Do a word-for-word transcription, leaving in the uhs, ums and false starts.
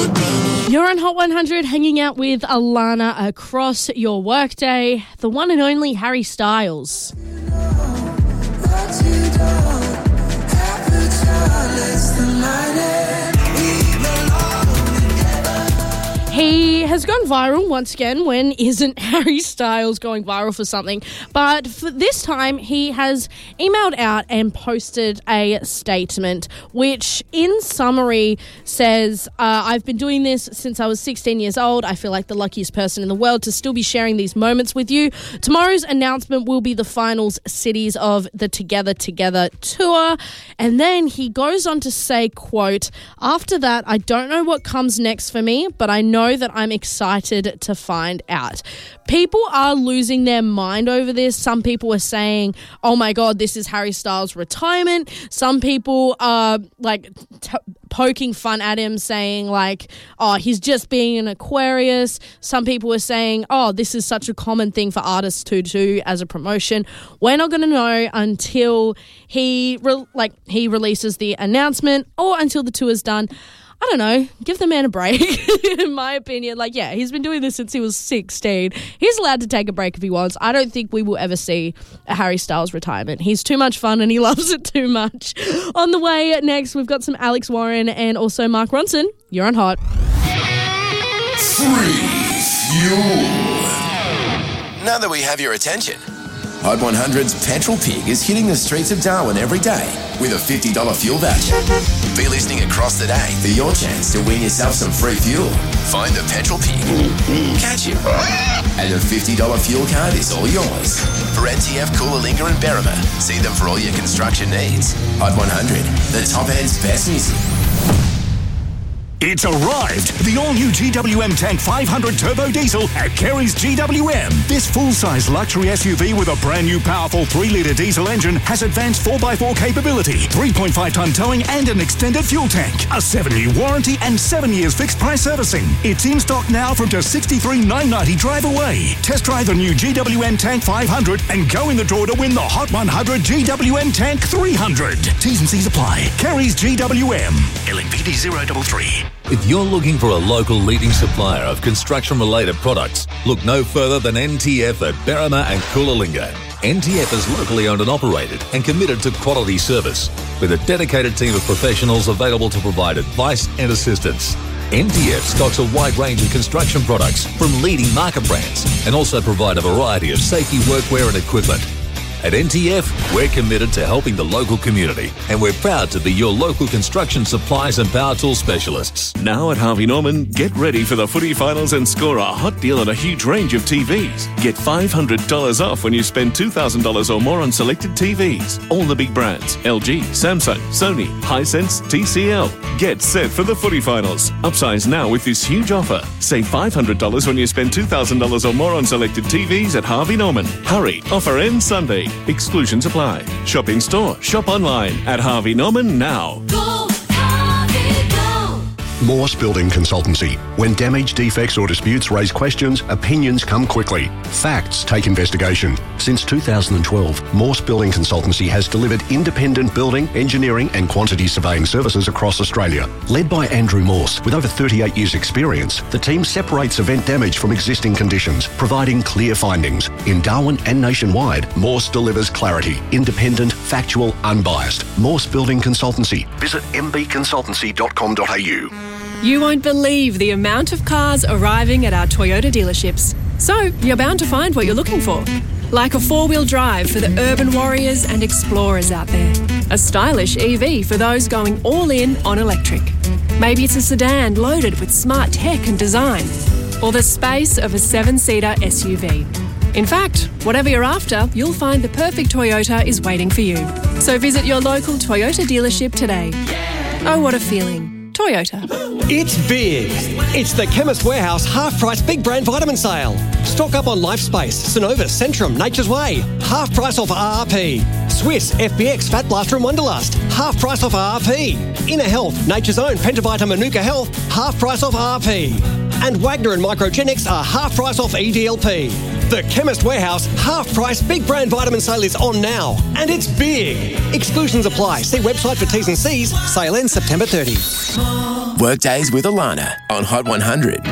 You're on Hot one hundred hanging out with Alana across your workday, the one and only Harry Styles. He has gone viral once again. When isn't Harry Styles going viral for something? But for this time, he has emailed out and posted a statement, which in summary says, uh, I've been doing this since I was sixteen years old. I feel like the luckiest person in the world to still be sharing these moments with you. Tomorrow's announcement will be the finals cities of the Together Together tour. And then he goes on to say, quote, after that, I don't know what comes next for me, but I know that I'm excited to find out. People are losing their mind over this. Some people are saying, oh my God, this is Harry Styles' retirement. Some people are like t- poking fun at him, saying like, oh, he's just being an Aquarius. Some people are saying, oh, this is such a common thing for artists to do as a promotion. We're not going to know until he re- like he releases the announcement or until the tour's done. I don't know, give the man a break, in my opinion. Like, yeah, he's been doing this since he was sixteen. He's allowed to take a break if he wants. I don't think we will ever see a Harry Styles retirement. He's too much fun and he loves it too much. On the way next, we've got some Alex Warren and also Mark Ronson. You're on Hot. Free fuel. Now that we have your attention, Hot one hundred's Petrol Pig is hitting the streets of Darwin every day with a fifty dollars fuel voucher. Be listening across the day for your chance to win yourself some free fuel. Find the Petrol Pig, catch him, and a fifty dollars fuel card is all yours. For N T F, Coolangatta and Berrima, see them for all your construction needs. Hot one hundred, the top end's best music. It's arrived! The all-new G W M Tank five hundred Turbo Diesel at Kerry's G W M. This full-size luxury S U V with a brand new powerful three litre diesel engine has advanced four by four capability, three point five tonne towing and an extended fuel tank, a seven-year warranty and seven years fixed-price servicing. It's in stock now from just sixty-three thousand nine hundred ninety drive away. Test drive the new G W M Tank five hundred and go in the draw to win the Hot one hundred G W M Tank three hundred. T's and C's apply. Kerry's G W M. L N P D zero three three. If you're looking for a local leading supplier of construction-related products, look no further than N T F at Berrima and Coolangatta. N T F is locally owned and operated and committed to quality service, with a dedicated team of professionals available to provide advice and assistance. N T F stocks a wide range of construction products from leading market brands and also provide a variety of safety workwear and equipment. At N T F, we're committed to helping the local community, and we're proud to be your local construction supplies and power tool specialists. Now at Harvey Norman, get ready for the footy finals and score a hot deal on a huge range of T Vs. Get five hundred dollars off when you spend two thousand dollars or more on selected T Vs. All the big brands, L G, Samsung, Sony, Hisense, T C L. Get set for the footy finals. Upsize now with this huge offer. Save five hundred dollars when you spend two thousand dollars or more on selected T Vs at Harvey Norman. Hurry, offer ends Sunday. Exclusions apply. Shop in store, shop online at Harvey Norman now. Go, Harvey, go. Morse Building Consultancy. When damage, defects or disputes raise questions, opinions come quickly. Facts take investigation. Since two thousand twelve, Morse Building Consultancy has delivered independent building, engineering and quantity surveying services across Australia. Led by Andrew Morse, with over thirty-eight years experience, the team separates event damage from existing conditions, providing clear findings. In Darwin and nationwide, Morse delivers clarity, independent, factual, unbiased. Morse Building Consultancy. Visit m b consultancy dot com dot a u. You won't believe the amount of cars arriving at our Toyota dealerships. So, you're bound to find what you're looking for. Like a four-wheel drive for the urban warriors and explorers out there. A stylish E V for those going all in on electric. Maybe it's a sedan loaded with smart tech and design. Or the space of a seven-seater S U V. In fact, whatever you're after, you'll find the perfect Toyota is waiting for you. So visit your local Toyota dealership today. Oh, what a feeling. Toyota. It's big. It's the Chemist Warehouse half-price big brand vitamin sale. Stock up on Lifespace, Synovus, Centrum, Nature's Way. Half price off R R P. Swiss, F B X, Fat Blaster and Wonderlust. Half price off R R P. Inner Health, Nature's Own, Pentavita, Manuka Health. Half price off R R P. And Wagner and Microgenics are half price off E D L P. The Chemist Warehouse half-price big brand vitamin sale is on now, and it's big. Exclusions apply. See website for T's and C's. Sale ends September thirtieth. Workdays with Alana on Hot one hundred.